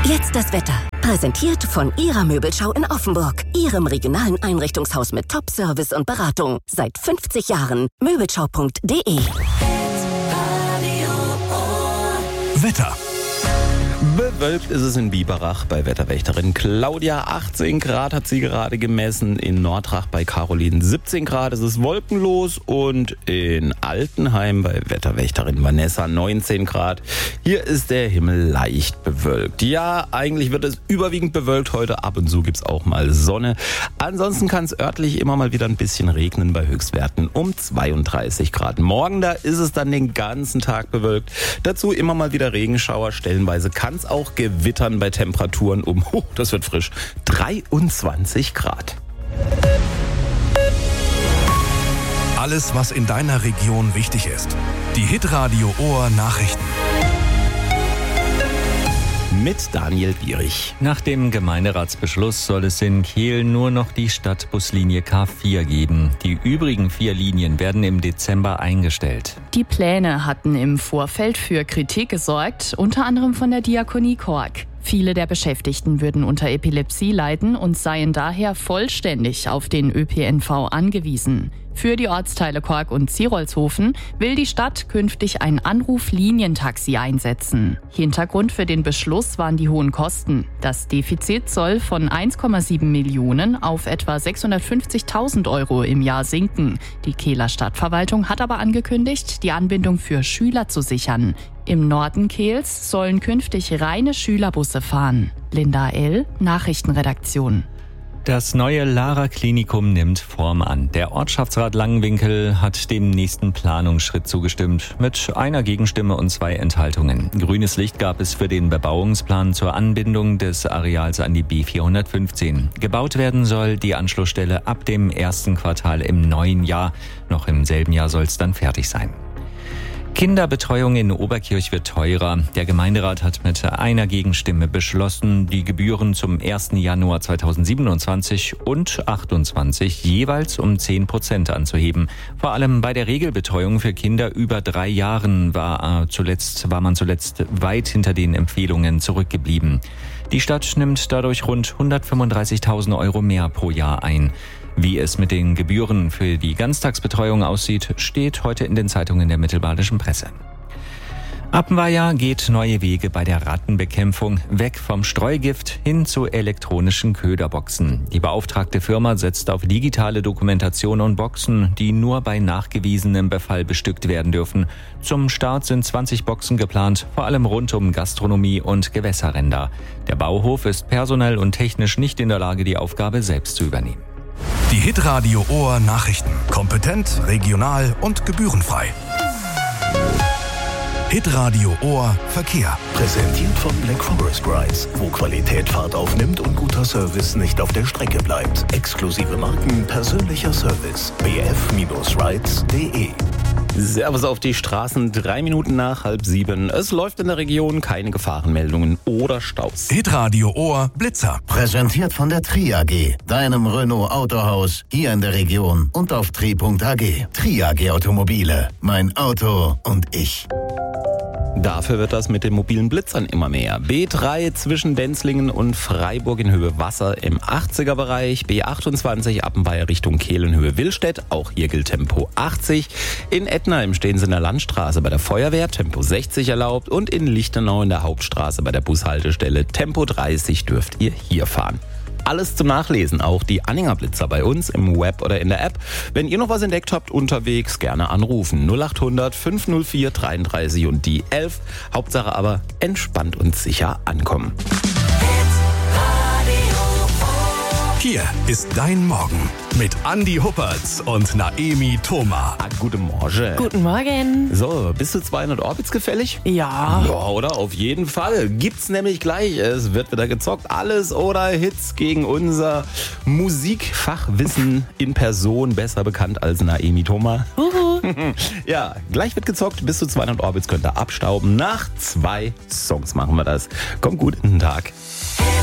Jetzt das Wetter. Präsentiert von Ihrer Möbelschau in Offenburg. Ihrem regionalen Einrichtungshaus mit Top-Service und Beratung. Seit 50 Jahren. Möbelschau.de. Wetter. Bewölkt ist es in Biberach bei Wetterwächterin Claudia. 18 Grad hat sie gerade gemessen. In Nordrach bei Caroline 17 Grad ist es wolkenlos. Und in Altenheim bei Wetterwächterin Vanessa 19 Grad. Hier ist der Himmel leicht bewölkt. Ja, eigentlich wird es überwiegend bewölkt heute. Ab und zu gibt es auch mal Sonne. Ansonsten kann es örtlich immer mal wieder ein bisschen regnen bei Höchstwerten um 32 Grad. Morgen, da ist es dann den ganzen Tag bewölkt. Dazu immer mal wieder Regenschauer. Stellenweise kann es auch gewittern bei Temperaturen das wird frisch, 23 Grad. Alles, was in deiner Region wichtig ist. Die Hitradio Ohr Nachrichten. Mit Daniel Bierich. Nach dem Gemeinderatsbeschluss soll es in Kehl nur noch die Stadtbuslinie K4 geben. Die übrigen 4 Linien werden im Dezember eingestellt. Die Pläne hatten im Vorfeld für Kritik gesorgt, unter anderem von der Diakonie Kork. Viele der Beschäftigten würden unter Epilepsie leiden und seien daher vollständig auf den ÖPNV angewiesen. Für die Ortsteile Kork und Zierolshofen will die Stadt künftig ein Anruf-Linientaxi einsetzen. Hintergrund für den Beschluss waren die hohen Kosten. Das Defizit soll von 1,7 Millionen auf etwa 650.000 Euro im Jahr sinken. Die Kehler Stadtverwaltung hat aber angekündigt, die Anbindung für Schüler zu sichern. Im Norden Kehls sollen künftig reine Schülerbusse fahren. Linda L., Nachrichtenredaktion. Das neue Lara-Klinikum nimmt Form an. Der Ortschaftsrat Langenwinkel hat dem nächsten Planungsschritt zugestimmt, mit einer Gegenstimme und 2 Enthaltungen. Grünes Licht gab es für den Bebauungsplan zur Anbindung des Areals an die B415. Gebaut werden soll die Anschlussstelle ab dem ersten Quartal im neuen Jahr. Noch im selben Jahr soll es dann fertig sein. Kinderbetreuung in Oberkirch wird teurer. Der Gemeinderat hat mit einer Gegenstimme beschlossen, die Gebühren zum 1. Januar 2027 und 2028 jeweils um 10% anzuheben. Vor allem bei der Regelbetreuung für Kinder über 3 Jahren war man zuletzt weit hinter den Empfehlungen zurückgeblieben. Die Stadt nimmt dadurch rund 135.000 Euro mehr pro Jahr ein. Wie es mit den Gebühren für die Ganztagsbetreuung aussieht, steht heute in den Zeitungen der mittelbadischen Presse. Appenweier geht neue Wege bei der Rattenbekämpfung, weg vom Streugift hin zu elektronischen Köderboxen. Die beauftragte Firma setzt auf digitale Dokumentation und Boxen, die nur bei nachgewiesenem Befall bestückt werden dürfen. Zum Start sind 20 Boxen geplant, vor allem rund um Gastronomie und Gewässerränder. Der Bauhof ist personell und technisch nicht in der Lage, die Aufgabe selbst zu übernehmen. Die Hitradio Ohr Nachrichten. Kompetent, regional und gebührenfrei. Hitradio Ohr Verkehr. Präsentiert von Black Forest Rides, wo Qualität Fahrt aufnimmt und guter Service nicht auf der Strecke bleibt. Exklusive Marken, persönlicher Service. bf-rides.de. Servus auf die Straßen, 3 Minuten nach 6:30. Es läuft in der Region, keine Gefahrenmeldungen oder Staus. Hitradio Ohr Blitzer. Präsentiert von der Tri AG, deinem Renault Autohaus, hier in der Region und auf tri.ag. Tri AG Automobile, mein Auto und ich. Dafür wird das mit den mobilen Blitzern immer mehr. B3 zwischen Denzlingen und Freiburg in Höhe Wasser im 80er-Bereich. B28 Appenweier Richtung Kehl in Höhe Willstedt. Auch hier gilt Tempo 80. In Ettnheim stehen Sie in der Landstraße bei der Feuerwehr. Tempo 60 erlaubt. Und in Lichtenau in der Hauptstraße bei der Bushaltestelle. Tempo 30 dürft ihr hier fahren. Alles zum Nachlesen, auch die Anhänger Blitzer bei uns im Web oder in der App. Wenn ihr noch was entdeckt habt unterwegs, gerne anrufen. 0800 504 33 und die 11. Hauptsache aber entspannt und sicher ankommen. Hier ist dein Morgen mit Andi Huppertz und Naemi Thoma. Guten Morgen. Guten Morgen. So, bist du 200 Orbits gefällig? Ja. Ja, oder? Auf jeden Fall. Gibt's nämlich gleich. Es wird wieder gezockt. Alles oder Hits gegen unser Musikfachwissen in Person, besser bekannt als Naemi Thoma. Ja, gleich wird gezockt. Bis zu 200 Orbits könnt ihr abstauben. Nach 2 Songs machen wir das. Kommt gut in den Tag.